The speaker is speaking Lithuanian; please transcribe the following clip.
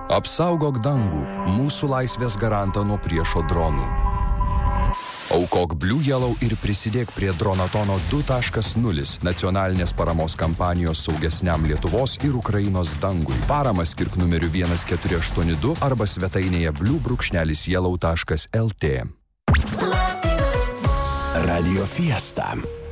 Apsaugok dangų, mūsų laisvės garantą nuo priešo dronų. Aukok Blue Yellow ir prisidėk prie Dronatono 2.0 nacionalinės paramos kampanijos saugesniam Lietuvos ir Ukrainos dangui. Paramą skirk numeriu 1482 arba svetainėje blue-yellow.lt. Radio Fiesta.